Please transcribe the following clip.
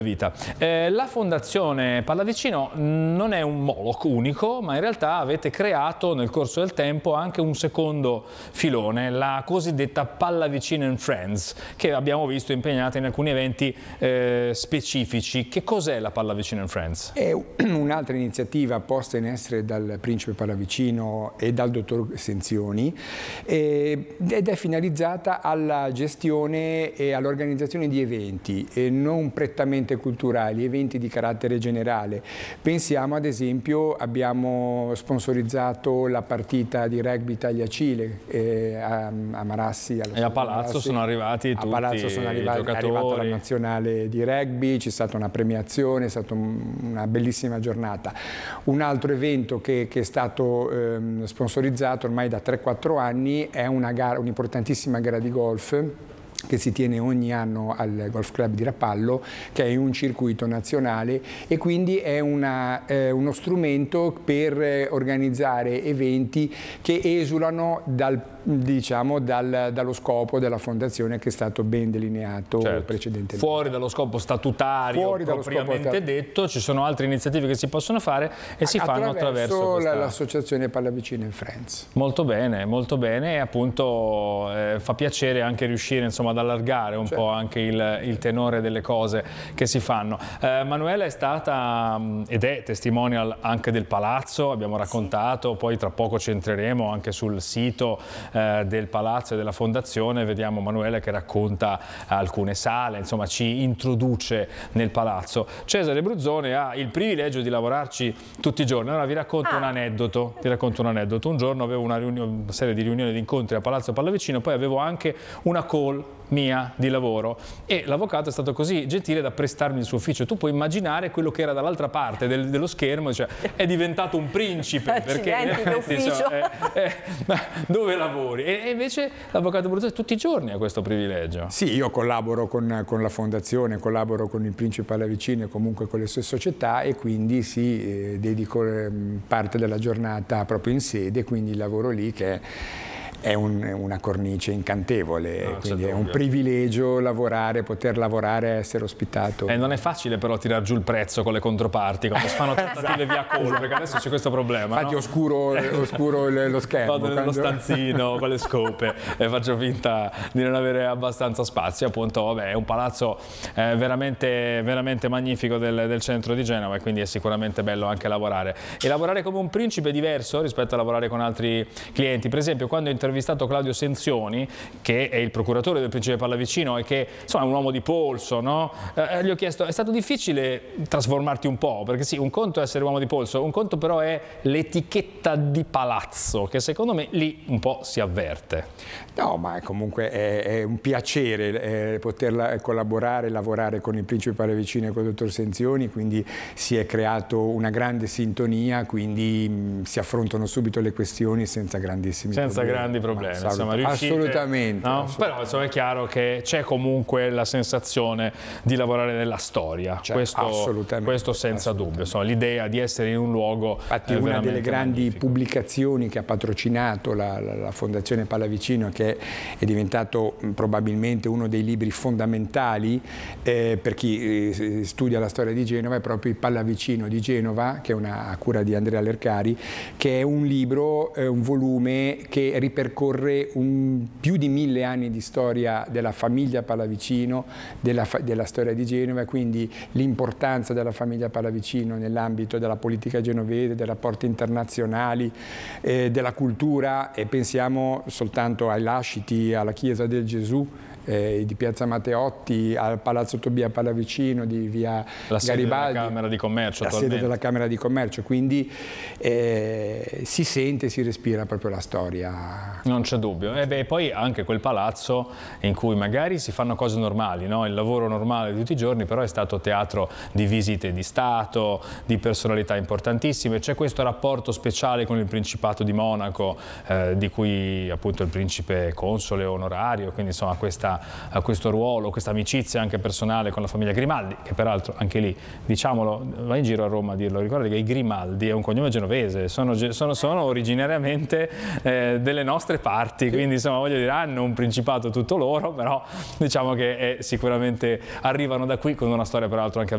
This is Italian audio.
vita. La Fondazione Pallavicino non è un Moloch unico, ma in realtà avete creato nel corso del tempo anche un secondo filone, la cosiddetta Pallavicino and Friends, che abbiamo visto impegnata in alcuni eventi specifici. Che cos'è la Pallavicino and Friends? È un'altra iniziativa posta in essere dal Principe Pallavicino e dal dottor Senzioni ed è finalizzata alla gestione e all'organizzazione di eventi non prettamente culturali, eventi di carattere generale. Pensiamo ad esempio, abbiamo sponsorizzato la partita di rugby Italia-Cile a Marassi. E a Palazzo sono arrivati tutti i giocatori. È arrivata la nazionale di rugby, c'è stata una premiazione, è stata una bellissima giornata. Un altro evento che è stato sponsorizzato ormai da 3-4 anni è un'importantissima gara di golf che si tiene ogni anno al Golf Club di Rapallo, che è in un circuito nazionale e quindi è uno strumento per organizzare eventi che esulano dallo scopo della fondazione, che è stato ben delineato precedentemente. Fuori dallo scopo statutario propriamente detto, ci sono altre iniziative che si possono fare e si fanno attraverso l'associazione Pallavicino and Friends. Molto bene, e appunto fa piacere anche riuscire insomma ad allargare un po' anche il tenore delle cose che si fanno. Manuela è stata ed è testimonial anche del Palazzo, abbiamo raccontato, poi tra poco ci entreremo anche sul sito del Palazzo e della Fondazione, vediamo Manuela che racconta alcune sale, insomma ci introduce nel Palazzo. Cesare Bruzzone ha il privilegio di lavorarci tutti i giorni. Ora vi racconto un aneddoto, un giorno avevo una serie di riunioni, di incontri a Palazzo Pallavicino, poi avevo anche una call mia di lavoro e l'avvocato è stato così gentile da prestarmi il suo ufficio. Tu puoi immaginare quello che era dall'altra parte dello schermo, cioè è diventato un principe perché dove lavori? E invece l'avvocato Bruzzone tutti i giorni ha questo privilegio. Sì, io collaboro con la fondazione, collaboro con il Principe Pallavicino e comunque con le sue società e quindi dedico parte della giornata proprio in sede, quindi lavoro lì che è una cornice incantevole, quindi è un privilegio poter lavorare e essere ospitato. Non è facile però tirar giù il prezzo con le controparti, quando si fanno trattative via call, perché adesso c'è questo problema. Infatti oscuro lo schermo. Vado nello stanzino con le scope e faccio finta di non avere abbastanza spazio. Appunto, vabbè, è un palazzo veramente magnifico del centro di Genova e quindi è sicuramente bello anche lavorare. E lavorare come un principe è diverso rispetto a lavorare con altri clienti. Per esempio, quando ho intervistato Claudio Senzioni, che è il procuratore del Principe Pallavicino e che insomma è un uomo di polso, no? Gli ho chiesto: è stato difficile trasformarti un po'? Perché sì, un conto è essere uomo di polso, un conto però è l'etichetta di palazzo, che secondo me lì un po' si avverte. No, ma comunque è un piacere poter collaborare, lavorare con il Principe Pallavicino e con il dottor Senzioni, quindi si è creato una grande sintonia, quindi si affrontano subito le questioni senza grandissimi problemi. Insomma, assolutamente, no? assolutamente. Però insomma, è chiaro che c'è comunque la sensazione di lavorare nella storia, questo senza dubbio, l'idea di essere in un luogo. Infatti una delle grandi pubblicazioni che ha patrocinato la Fondazione Pallavicino, che è diventato probabilmente uno dei libri fondamentali per chi studia la storia di Genova, è proprio il Pallavicino di Genova, che è a cura di Andrea Lercari, che è un libro, un volume che ripercorre più di 1000 anni di storia della famiglia Pallavicino, della storia di Genova, quindi l'importanza della famiglia Pallavicino nell'ambito della politica genovese, dei rapporti internazionali, della cultura, e pensiamo soltanto ai lasciti, alla Chiesa del Gesù di Piazza Matteotti, al Palazzo Tobia Pallavicino di via Garibaldi, la Camera di Commercio, la sede della Camera di Commercio, quindi si sente, si respira proprio la storia. Non c'è dubbio. E poi anche quel palazzo in cui magari si fanno cose normali, no? Il lavoro normale di tutti i giorni, però è stato teatro di visite di Stato, di personalità importantissime. C'è questo rapporto speciale con il Principato di Monaco, di cui appunto il principe console onorario, quindi insomma a questo ruolo, questa amicizia anche personale con la famiglia Grimaldi, che peraltro anche lì, diciamolo, vai in giro a Roma a dirlo, ricordate che i Grimaldi è un cognome genovese, sono originariamente delle nostre parti, quindi insomma voglio dire, hanno un principato tutto loro, però diciamo che sicuramente arrivano da qui con una storia peraltro anche